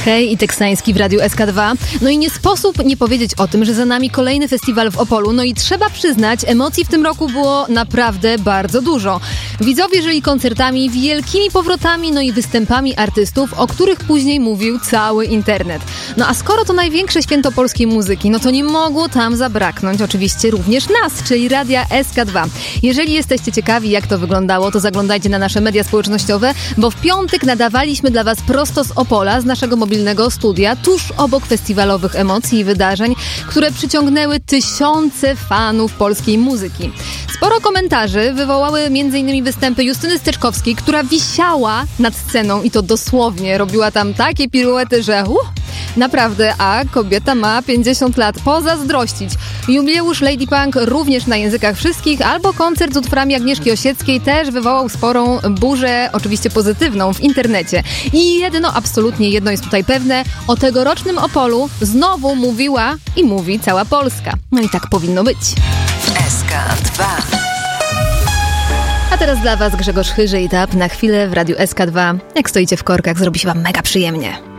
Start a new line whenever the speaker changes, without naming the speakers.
Hej i Teksański w Radiu SK2. No i nie sposób nie powiedzieć o tym, że za nami kolejny festiwal w Opolu. No i trzeba przyznać, emocji w tym roku było naprawdę bardzo dużo. Widzowie żyli koncertami, wielkimi powrotami, no i występami artystów, o których później mówił cały internet. No a skoro to największe święto polskiej muzyki, no to nie mogło tam zabraknąć oczywiście również nas, czyli Radia SK2. Jeżeli jesteście ciekawi, jak to wyglądało, to zaglądajcie na nasze media społecznościowe, bo w piątek nadawaliśmy dla Was prosto z Opola, z naszego mobilnego studia, tuż obok festiwalowych emocji i wydarzeń, które przyciągnęły tysiące fanów polskiej muzyki. Sporo komentarzy wywołały m.in. występy Justyny Steczkowskiej, która wisiała nad sceną i to dosłownie, robiła tam takie piruety, że naprawdę, a kobieta ma 50 lat, pozazdrościć. Jubileusz Lady Punk również na językach wszystkich, albo koncert z utworami Agnieszki Osieckiej też wywołał sporą burzę, oczywiście pozytywną, w internecie. I absolutnie jedno jest tutaj pewne, o tegorocznym Opolu znowu mówiła i mówi cała Polska. No i tak powinno być.
SK2.
A teraz dla Was Grzegorz Chyży i Tap na chwilę w Radiu SK2. Jak stoicie w korkach, zrobi się Wam mega przyjemnie.